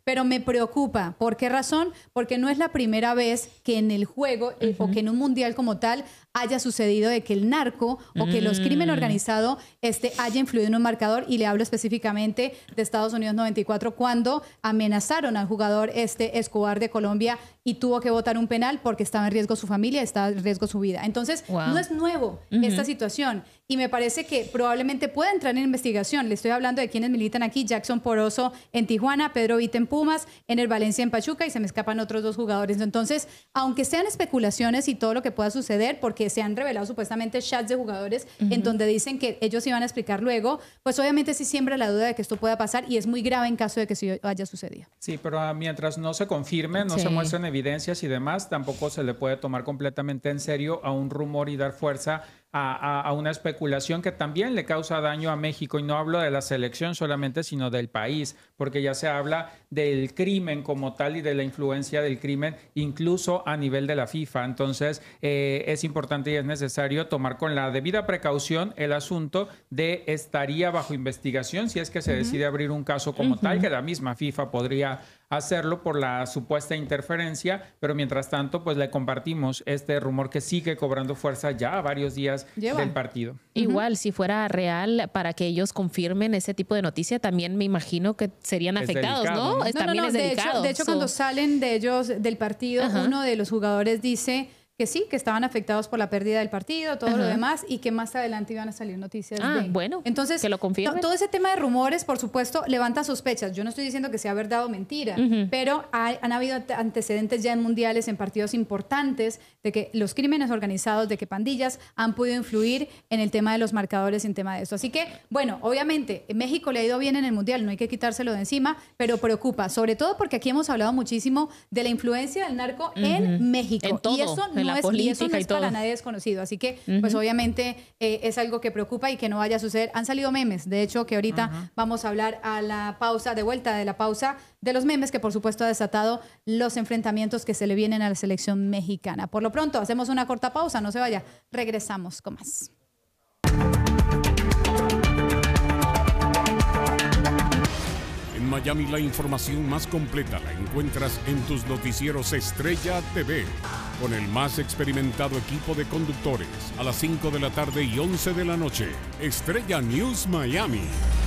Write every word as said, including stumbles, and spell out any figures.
pero me preocupa. ¿Por qué razón? Porque no es la primera vez que en el juego eh, uh-huh. o que en un mundial como tal haya sucedido de que el narco o que mm. los crímenes organizados este, haya influido en un marcador, y le hablo específicamente de Estados Unidos noventa y cuatro, cuando amenazaron al jugador este Escobar de Colombia y tuvo que votar un penal porque estaba en riesgo su familia, estaba en riesgo su vida. Entonces, wow. no es nuevo uh-huh. esta situación, y me parece que probablemente pueda entrar en investigación. Le estoy hablando de quienes militan aquí: Jackson Poroso en Tijuana, Pedro Vita en Pumas, Ener Valencia en Pachuca, y se me escapan otros dos jugadores. Entonces, aunque sean especulaciones y todo lo que pueda suceder, porque se han revelado supuestamente chats de jugadores uh-huh. en donde dicen que ellos iban a explicar luego, pues obviamente sí siembra la duda de que esto pueda pasar, y es muy grave en caso de que sí haya sucedido. Sí, pero mientras no se confirme, no sí. se muestren evidencias y demás, tampoco se le puede tomar completamente en serio a un rumor y dar fuerza A, a, a una especulación que también le causa daño a México. Y no hablo de la selección solamente, sino del país, porque ya se habla del crimen como tal y de la influencia del crimen incluso a nivel de la FIFA. Entonces eh, es importante y es necesario tomar con la debida precaución el asunto de estaría bajo investigación si es que se uh-huh. decide abrir un caso como uh-huh. tal, que la misma FIFA podría hacerlo por la supuesta interferencia, pero mientras tanto pues le compartimos este rumor que sigue cobrando fuerza ya a varios días Lleva. del partido. Igual, uh-huh. si fuera real, para que ellos confirmen ese tipo de noticia, también me imagino que serían es afectados, delicado, ¿no? ¿no? También no, no, es de delicado. Hecho, de hecho, so. cuando salen de ellos del partido, uh-huh. uno de los jugadores dice que sí, que estaban afectados por la pérdida del partido, todo uh-huh. lo demás, y que más adelante iban a salir noticias ah, de... bueno, entonces, que lo confirmen. To, todo ese tema de rumores, por supuesto, levanta sospechas. Yo no estoy diciendo que sea verdad o mentira, uh-huh. pero hay, han habido antecedentes ya en mundiales, en partidos importantes, de que los crímenes organizados, de que pandillas han podido influir en el tema de los marcadores y en tema de esto. Así que, bueno, obviamente, México le ha ido bien en el mundial, no hay que quitárselo de encima, pero preocupa, sobre todo porque aquí hemos hablado muchísimo de la influencia del narco uh-huh. en México. En todo. Y eso no la es, política y eso no es y todo. para nadie desconocido, así que uh-huh. pues obviamente eh, es algo que preocupa y que no vaya a suceder. Han salido memes, de hecho, que ahorita uh-huh. vamos a hablar a la pausa, de vuelta de la pausa de los memes, que por supuesto ha desatado los enfrentamientos que se le vienen a la selección mexicana. Por lo pronto hacemos una corta pausa, no se vaya, regresamos con más. En Miami, la información más completa la encuentras en tus noticieros Estrella T V, con el más experimentado equipo de conductores, a las cinco de la tarde y once de la noche. Estrella News Miami.